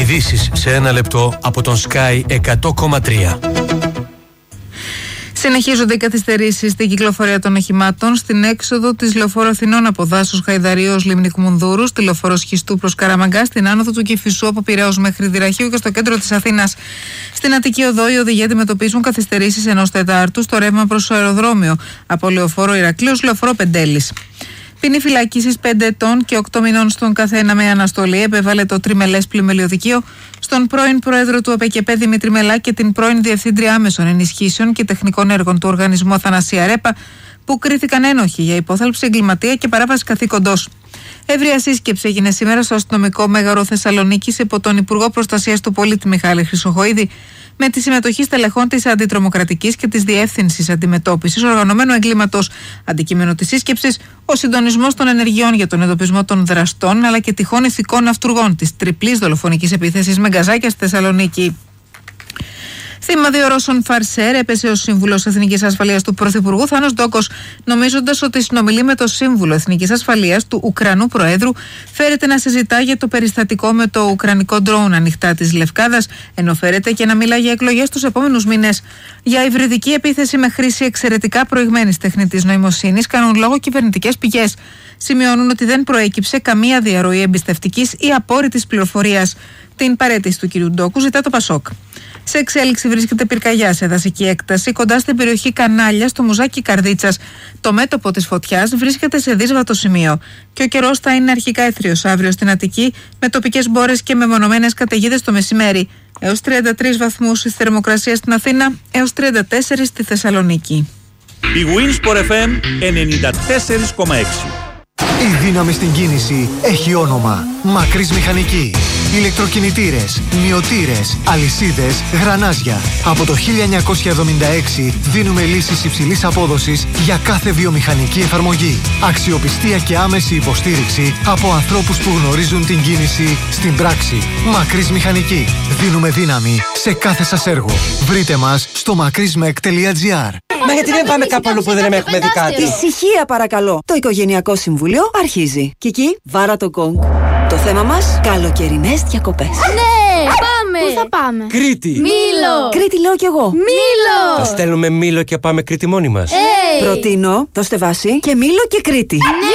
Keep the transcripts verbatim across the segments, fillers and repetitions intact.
Ειδήσεις σε ένα λεπτό από τον Sky εκατό κόμμα τρία. Συνεχίζονται οι καθυστερήσεις στην κυκλοφορία των οχημάτων στην έξοδο της λεωφόρου Αθηνών από Δάσος Χαϊδαρίου Λίμνη Κουμουνδούρου, στη λεωφόρο Σχιστού προς Καραμαγκά, στην άνοδο του Κηφισού από Πειραιώς μέχρι Δυραχείου και στο κέντρο της Αθήνας. Στην Αττική Οδό οι οδηγοί αντιμετωπίζουν καθυστερήσεις ενός τετάρτου στο ρεύμα προς το αεροδρόμιο από λεωφόρο Ηρακλείου λεωφόρο Πεντέλης. Ποινή φυλάκισης πέντε ετών και οκτώ μηνών στον καθένα με αναστολή επέβαλε το τριμελές πλημελιωδικείο στον πρώην πρόεδρο του ΟΠΕΚΕΠΕ Δημήτρη Μελά και την πρώην Διευθύντρια Άμεσων Ενισχύσεων και Τεχνικών Έργων του Οργανισμού Αθανασία Ρέπα, που κρίθηκαν ένοχοι για υπόθαλψη εγκληματία και παράβαση καθήκοντος. Εύρεια σύσκεψη έγινε σήμερα στο αστυνομικό μέγαρο Θεσσαλονίκης υπό τον Υπουργό Προστασίας του Πολίτη Μιχάλη Χρυσοχοΐδη, με τη συμμετοχή στελεχών της Αντιτρομοκρατικής και της Διεύθυνσης Αντιμετώπισης Οργανωμένου Εγκλήματος. Αντικείμενο της σύσκεψης, ο συντονισμός των ενεργειών για τον εντοπισμό των δραστών αλλά και τυχόν ηθικών ναυτουργών της τριπλής δολοφονικής επίθεσης με γκαζάκια στη Θεσσαλονίκη. Θύμα δύο Ρώσων φαρσέρ έπεσε ο σύμβουλος Εθνικής Ασφαλείας του Πρωθυπουργού Θάνος Ντόκος, νομίζοντας ότι συνομιλεί με το σύμβουλο Εθνικής Ασφαλείας του Ουκρανού Προέδρου, φέρεται να συζητά για το περιστατικό με το ουκρανικό ντρόουν ανοιχτά της Λευκάδας, ενώ φέρεται και να μιλά για εκλογές τους επόμενους μήνες. Για υβριδική επίθεση με χρήση εξαιρετικά προηγμένης τεχνητής νοημοσύνης κάνουν λόγο κυβερνητικές πηγές. Σημειώνουν ότι δεν προέκυψε καμία διαρροή εμπιστευτικής ή απόρριτης πληροφορίας. Την παραίτηση του κ. Ντόκου ζητά το Πασόκ. Σε εξέλιξη βρίσκεται πυρκαγιά σε δασική έκταση κοντά στην περιοχή Κανάλια στο Μουζάκι Καρδίτσας. Το μέτωπο της φωτιάς βρίσκεται σε δύσβατο σημείο και ο καιρός θα είναι αρχικά έθριος αύριο στην Αττική, με τοπικές μπόρες και μεμονωμένες καταιγίδες το μεσημέρι. Έως τριάντα τρεις βαθμούς η θερμοκρασία στην Αθήνα, έως τριάντα τέσσερα στη Θεσσαλονίκη. Η Winsport εφ εμ ενενήντα τέσσερα κόμμα έξι. Η δύναμη στην κίνηση έχει όνομα. Μακρύς Μηχανική. Ηλεκτροκινητήρες, μυωτήρες, αλυσίδες, γρανάζια. Από το χίλια εννιακόσια εβδομήντα έξι δίνουμε λύσεις υψηλής απόδοσης για κάθε βιομηχανική εφαρμογή. Αξιοπιστία και άμεση υποστήριξη από ανθρώπους που γνωρίζουν την κίνηση στην πράξη. Μακρύς Μηχανική. Δίνουμε δύναμη σε κάθε σας έργο. Βρείτε μας στο μακρύσμεκ τελεία τζι άρ. Μα γιατί δεν πάμε κάπου αλλού που δεν έχουμε δει κάτι? Ησυχία παρακαλώ. Το Οικογενειακό Συμβούλιο αρχίζει. Κική, βάρα το γκονγκ. Το θέμα μας, καλοκαιρινές διακοπές. Ναι, πάμε! Πού θα πάμε? Κρήτη! Μήλο! Κρήτη λέω κι εγώ. Μήλο! Θα στέλνουμε Μήλο και πάμε Κρήτη μόνοι μας. Hey. Προτείνω το Στεβάσι και Μήλο και Κρήτη.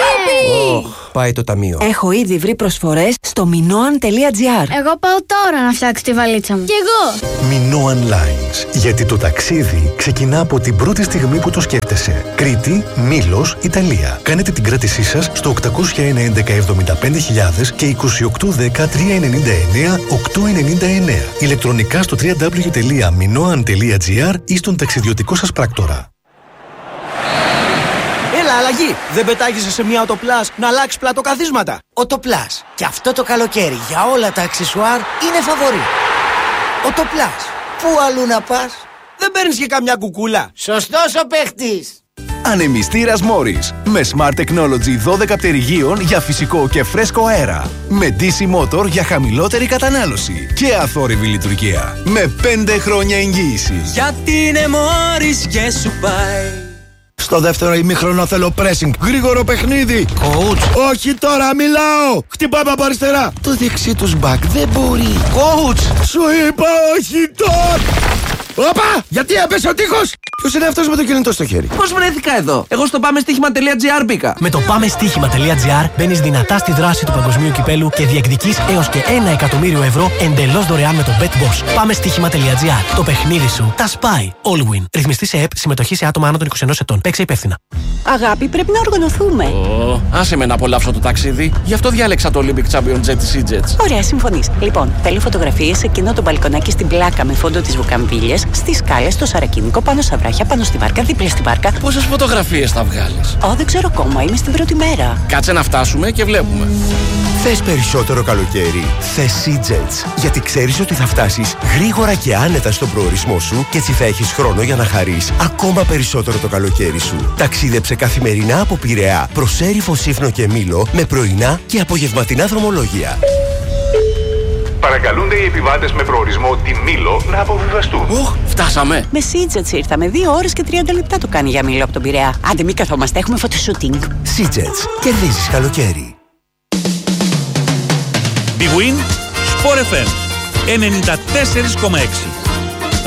Ναι! Oh, πάει το ταμείο. Έχω ήδη βρει προσφορές στο minoan τελεία τζι άρ. Εγώ πάω τώρα να φτιάξω τη βαλίτσα μου. Κι εγώ! Minoan Lines. Γιατί το ταξίδι ξεκινά από την πρώτη στιγμή που το σκέφτεσαι. Κρήτη, Μήλος, Ιταλία. Κάνετε την κράτησή σας στο οκτακόσια ένα έντεκα εβδομήντα πέντε χιλιάδες και είκοσι οκτώ δέκα τριακόσια ενενήντα εννέα οκτακόσια ενενήντα εννέα. Ηλεκτρονικά στο double-u double-u double-u τελεία minoan τελεία τζι άρ ή στον ταξιδιωτικό σας πράκτορα. Έλα, αλλαγή! Δεν πετάγεσαι σε μια Οτοπλάς να αλλάξει πλατοκαθίσματα? Οτοπλάς. Και αυτό το καλοκαίρι για όλα τα αξεσουάρ είναι φαβορί. Οτοπλάς. Πού αλλού να πας? Δεν παίρνεις και καμιά κουκούλα? Σωστός ο παίχτης. Ανεμιστήρας Morris με Smart Technology δώδεκα πτερυγίων για φυσικό και φρέσκο αέρα. Με ντι σι Motor για χαμηλότερη κατανάλωση και αθόρυβη λειτουργία. Με πέντε χρόνια εγγύηση. Γιατί είναι Morris και σου πάει. Στο δεύτερο ημίχρονο θέλω pressing. Γρήγορο παιχνίδι. Coach. Όχι τώρα, μιλάω. Χτυπάμε από αριστερά. Το δεξί τους μπακ δεν μπορεί. Coach. Σου είπα όχι τώρα. Όπα! Γιατί έπεσε ο τείχος! Ποιος είναι αυτός με το κινητό στο χέρι? Πώς βρέθηκα εδώ? Εγώ στο πάμε στοίχημα τελεία τζι άρ μπήκα. Με το πάμε στοίχημα τελεία τζι άρ μπαίνεις δυνατά στη δράση του παγκοσμίου κυπέλου και διεκδικείς έως και ένα εκατομμύριο ευρώ εντελώς δωρεάν με το BetBoss. Πάμε στοίχημα τελεία τζι άρ. Το παιχνίδι σου τα σπάει. Allwin. Ρυθμιστή σε ΕΠ, συμμετοχή σε άτομα άνω των είκοσι ενός ετών. Παίξε υπεύθυνα. Αγάπη, πρέπει να οργανωθούμε. Oh, άσε με να απολαύσω το ταξίδι. Γι' αυτό διάλεξα το Olympic Champion Jet της E-Jets. Ωραία, συμφωνείς. Λοιπόν, θέλω φωτογραφίες σε εκείνο το μπαλκονάκι στην πλάκα με φόντο τις βουκαμβίλιες, στις σκάλες, στο Σαρακίνικο, πάνω στα βράχια, πάνω στη βάρκα, δίπλα στη βάρκα. Πόσες φωτογραφίες θα βγάλεις? Ω, δεν ξέρω ακόμα, είμαι στην πρώτη μέρα. Κάτσε να φτάσουμε και βλέπουμε. Θες περισσότερο καλοκαίρι? Θες E-Jets. Γιατί ξέρεις ότι θα φτάσεις γρήγορα και άνετα στον προορισμό σου και έτσι θα έχεις χρόνο για να χαρείς ακόμα περισσότερο το καλοκαίρι σου. Ταξίδεψε καθημερινά από Πειραιά προς Έριφο, Σύφνο και Μήλο με πρωινά και απογευματινά δρομολόγια. Παρακαλούνται οι επιβάτες με προορισμό τη Μήλο να αποβιβαστούν. Οχ, φτάσαμε. Με SeaJets ήρθαμε. Δύο ώρες και τριάντα λεπτά το κάνει για Μήλο από τον Πειραιά. Άντε, μην καθόμαστε, έχουμε φωτοσούτινγκ. SeaJets. Κερδίζεις καλοκαίρι. Big Win, Sport εφ εμ ενενήντα τέσσερα κόμμα έξι.